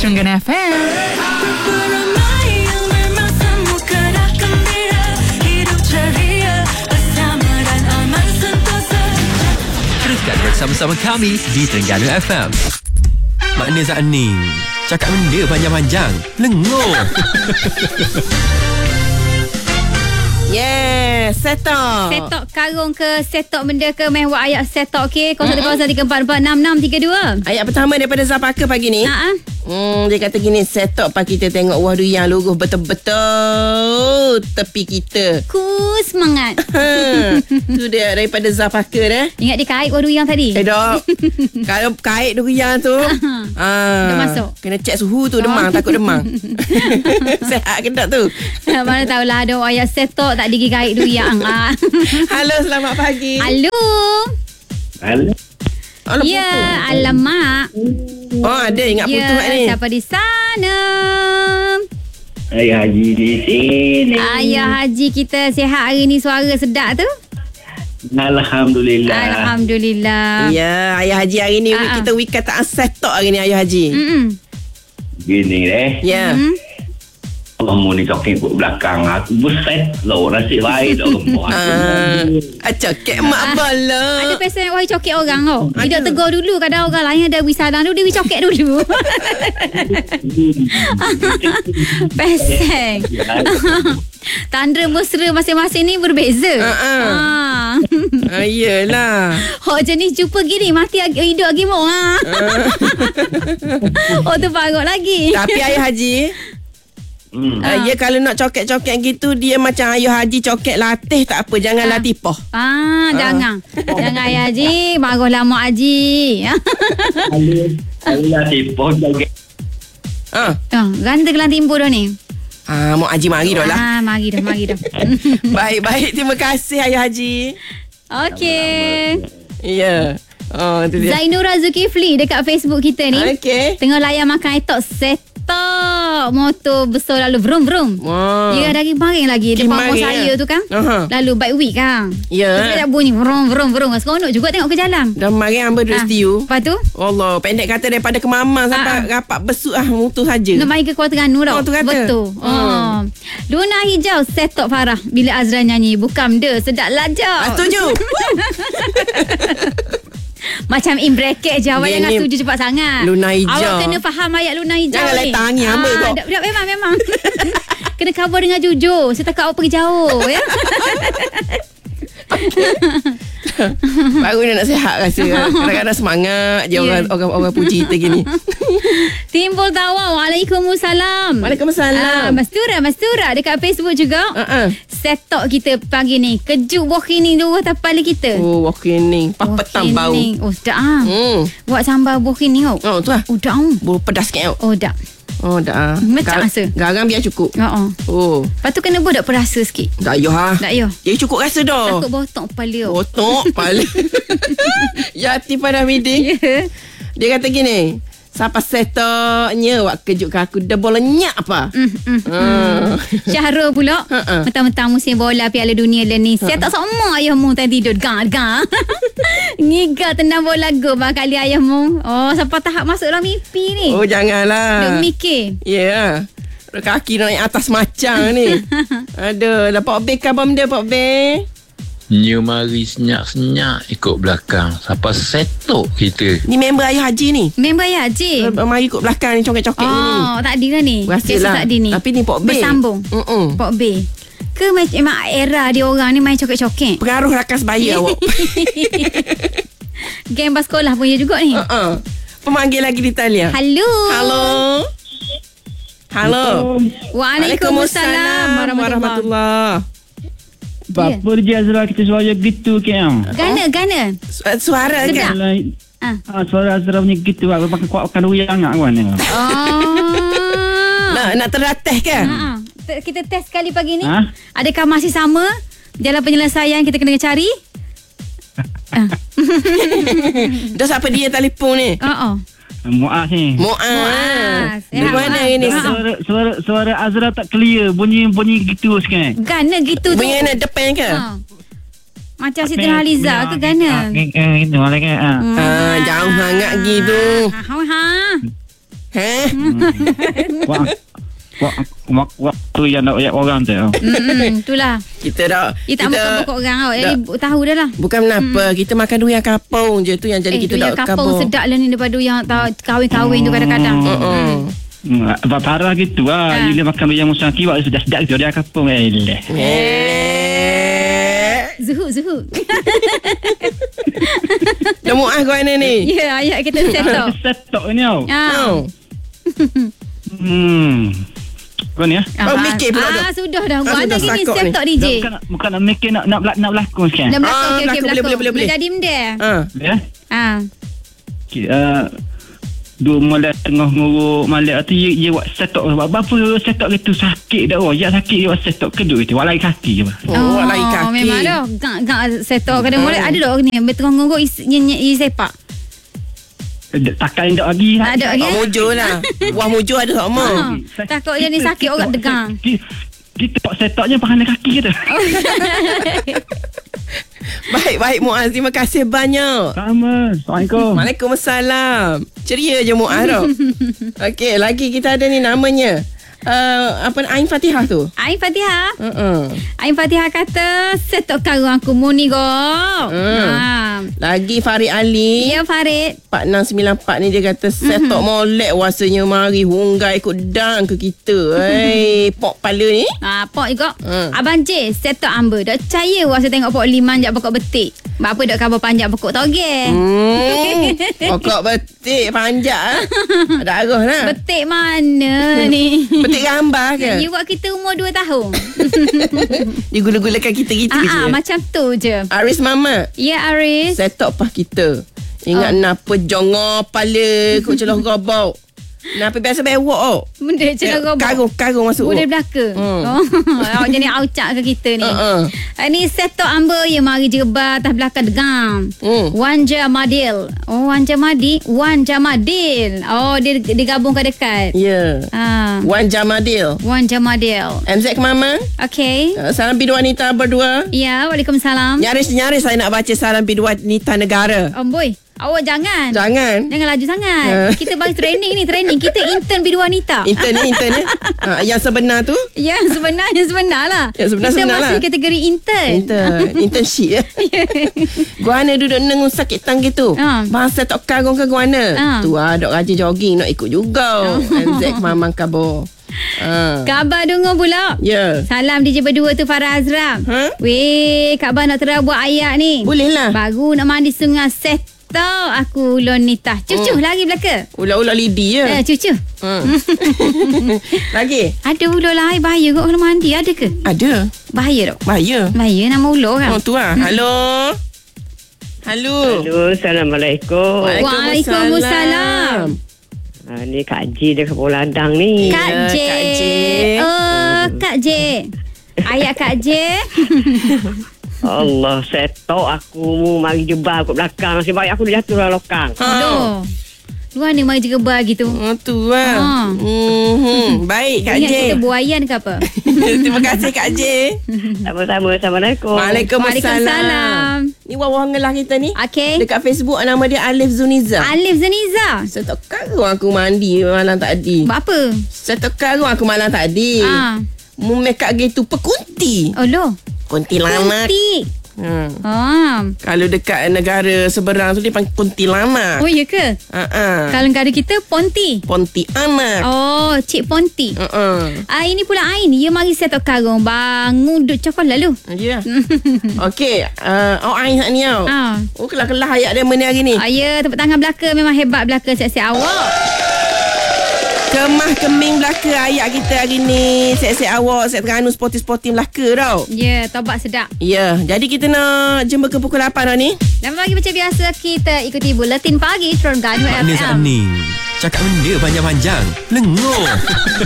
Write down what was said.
Trengganu FM. Teruskan bersama-sama kami di Trengganu FM. Makna Zaning, cakap benda panjang-panjang, lengur. Yes, setok. Setok karung ke setok benda ke meh buat ayat setok ke 0303446632. Ayat pertama daripada Zapaka pagi ni. Dia kata gini, setok pak kita tengok wah yang luruh betul-betul tepi kita. Ku semangat. Tu dia daripada Zapaka dah. Ingat dia kait waru yang tadi? Dok. Kalau kait durian tu, dah masuk. kena cek suhu tu, demam, takut demam. Sehat ke tak tu? Mana tahulah ada ayat setok tak digi kait durian. Halo, selamat pagi. Halo. Halo. Ya, alamak. Oh, ada ingat putus ni. Siapa di sana? Ayah Haji di sini. Ayah Haji kita sihat hari ni, suara sedap tu. Alhamdulillah. Alhamdulillah. Ya, Ayah Haji hari ni kita weekend tak setok hari ni Ayah Haji. Gini Ya. Kamu ni cokek kat belakang aku berset lo nasib baik dah rumah. Cokek mak bola. Ada pesen nak cokek orang tau. Tidak tegur dulu. Kadang orang lain ada wisata tu, dia cokek dulu. Pesen. Tanda mesra masing-masing ni berbeza. Yelah. Hok jenis jumpa gini mati hidup lagi mau. Oh tu parut lagi. Tapi Ayah Haji, dia kalau nak coket-coket gitu, dia macam Ayah Haji coket latih tak apa, jangan latih poh. Jangan. Jangan Ayah Haji, baguslah Mak Haji. Kalau tipu joget. Ganda kelang timbu dah ni. Mak Haji mari dah lah. Mari dah. Baik, terima kasih Ayah Haji. Okey. Ya. Itu dia. Zainura Zulkifli dekat Facebook kita ni. Okey. Tengah layan makan etok setok. Motor besar lalu vroom. Wow. Dia dari baring lagi. Depan rumah saya tu kan. Lalu bike week kan. Ya. Dia bunyi vroom. Seronok juga tengok ke jalan. Dan mari ambil duduk setiu. Lepas tu? Allah, pendek kata daripada Kemamang sampai rapat besuk mutu saja. Nak mari ke Kuala Terengganu tau. Betul. Luna Hijau setok Farah bila Azra nyanyi. Bukan dia, sedap lajak. Setuju. Macam in bracket je. Awak jangan setuju cepat sangat. Luna Hijau. Awak kena faham ayat Luna Hijau jangan ni. Jangan tangi hamba kau. Memang. Kena cover dengan jujur. Saya takut awak pergi jauh. Ya. Baru dia nak sihat rasa. Kadang-kadang semangat je orang puji kita gini. Timbul tawa. Waalaikumsalam. Mastura dekat Facebook juga. Setok kita pagi ni. Kejuk walking tu tapal kita. Walking petang bau. Sedap buat sambal walking ni. Tu lah. Dah. Bau pedas sikit. Dah. Dah. Macam rasa. Garam biar cukup. Lepas tu kena buat perasa sikit. Tak payah. Ya cukup rasa dah. Takut botok kepala. Botok kepala. Yati pada meeting. Dia kata gini, siapa setoknya wak kejutkan aku dah bola nyak apa? Syahrul pula mentang-mentang musim bola Piala Dunia lah ni. Saya tak sama ayahmu tadi tidur gang. Ngiga tendang bola go kali ayahmu. Sampai tahap masuk dalam mimpi ni. Janganlah. Duk mikir. Ya. Kaki naik atas macam ni. Aduh, lah Pak Bek kan benda Pak Bek. New mari senyak-senyak ikut belakang. Siapa setok kita? Ni member Ayah Haji ni. Member Ayah Haji. Mari ikut belakang ni coket-coket ni. Takdi lah ni. Biasalah. Takdi ni. Tapi ni Pak Bek. Bersambung. Pak Bek. Ke memang era dia orang ni main coket-coket. Pengaruh rakas bayar awak. Game bas sekolah punya juga ni. Pemanggil lagi di talian. Halo. Waalaikumsalam warahmatullahi. Apa dia Azra kita suara gitu kan? Gana. Suara kan? Suara Azra punya gitu. Aku pakai kuatkan uyang kan? Nak terlatih kan? Kita test sekali pagi ni. Adakah masih sama jalan penyelesaian kita kena cari? Dah siapa dia telefon ni? Muaz ni. Di mana ini? Suara Azra tak clear. Bunyi gitu sekarang. Gana gitu tu. Bunyi mana depan ke? Macam Siti Nurhaliza ke gana? Itu lah kan. Jauh sangat gitu. Waktu yang nak ayat orang tu. Itulah. Kita dah Tak makan pokok orang awak. Jadi tahu dah lah. Bukan kenapa, kita makan durian kapung je tu yang jadi kita durian dah kapung sedap lah ni daripada yang kahwin-kahwin tu kadang-kadang. Parah gitu lah. Bila makan yang musang kiwak sudah sedap tu dia kapung. Zuhud. Dah muah kau ni. Ya, ayat kita setok. Setok ni tau. Kau ni Kau mikir pula tu. Sudah dah. Kau ada gini sakok setok DJ. Bukan nak mikir nak berlakon sekarang. Nak berlakon, okey, berlakon. boleh. Jadi benda. Ya. Okay, dua malam tengah nguruk malam tu dia buat setok. Apa setok gitu sakit dah. Ya sakit dia buat setok kedua itu. Walai kaki je. Walai kaki. Memang dah. Gak setok kadang boleh ada dah ni betul nguruk isi sepak. Takkan tak lagi. Ada lagi. Mojo lah. Buah mojo ada sama. Takut je ni sakit orang degang. Kita buat setoknya pakai kaki kita. Baik Muaz, terima kasih banyak. Sama. Assalamualaikum. Waalaikumsalam. Ceria je Muaz tau. Okey, lagi kita ada ni namanya Ain Fatihah tu. Ain Fatihah. Ain Fatihah kata setok karung aku muni go. Lagi Farid Ali. Ya Farid. 4694 ni dia kata setok molek wasanya mari hunggai ikut dang ke kita. Pok pala ni. Pok juga. Abang J setok amber. Dak percaya wasa tengok pok liman jak pokok betik. Apa dak khabar panjat pokok toge. Pokok betik panjat. Ada arah lah. Betik mana ni? Betik gambar ke? You buat kita umur 2 tahun. Digula-gulakan kita-kita je. Macam tu je. Aris Mama. Ya Aris. Setok pah kita. Ingat napa jongor pala kau celah gobok. Napa biasa bewok. Benda celah gobok. Karung masuk. Boleh belaka. Awak jadi aucak ke kita ni. Ni setok amber yang mari jerba atas belakang degang. Wanja Madil. Wanja Madil. Dia digabungkan dekat. Ya. Wanja Madil. MZ Mama. Okey. Salam bidu wanita berdua. Ya, Waalaikumsalam. Nyaris saya nak baca salam bidu wanita negara. Boy. Awak jangan laju sangat. Kita baru training. Kita intern bidu wanita. Intern ni yang sebenar tu. Yang sebenar lah. Yang sebenar kita lah. masuk kategori intern. Internship ya. Guana duduk nengung sakit tang gitu. Masa tak karung ke guana. Tu dok raja jogging nak ikut juga. MZ Mamang Kabo. Khabar dengar pula. Salam DJ berdua tu Farah Azram. Weh, khabar nak buat ayat ni. Boleh lah. Baru nak mandi sungai setok aku ulun nitah. Cucuh lagi belaka. Ular lidi ya. Cucuh. Lagi. Ada ular lain bahaya kot kalau mandi. Ada ke? Ada. Bahaya tak? Bahaya nama ular kan? Tu lah. Halo. Assalamualaikum. Waalaikumsalam. Ni Kak J dia kapal ladang ni. Kak J. Kak J. Ayat Kak J. Allah, setok aku mari jebal kat belakang. Sebab aku dah jatuh dalam lokang. Luar ni mari jebal gitu. Tu lah. Baik Kak J. Ingat kita buayan ke apa? Terima kasih Kak J. Sama-sama. Assalamualaikum. Waalaikumsalam. Ni wawah ngelah kita ni. Okey. Dekat Facebook nama dia Alif Zuniza. Setok karung aku mandi malam tadi. Buat apa? Setok karung aku malam tadi. Mu make up gitu pekunti. Oh loh. Kuntilanak. Kalau dekat negara seberang tu dia panggil kuntilanak. Oh ya ke? Kalau negara kita Pontianak. Oh, Cik Ponti. Ini pula Ain. Dia mari setok karung bangun duk cokol lalu. Ya. Okey, Ain hak ni tau. Kelah-kelah ayat dia mana hari ni. Ya, tepuk tangan belaka memang hebat belaka siap-siap awak. Kemah keming belaka ayat kita hari ni. Siap-siap awak, siap Terengganu sporty-sporty belaka tau. Ya, tobat sedap. Ya, jadi kita nak jumpa ke pukul 8 dah ni. Dan bagi macam biasa kita ikuti Buletin Pagi Terengganu FM. Maknanya Cakap benda panjang-panjang. Lengur.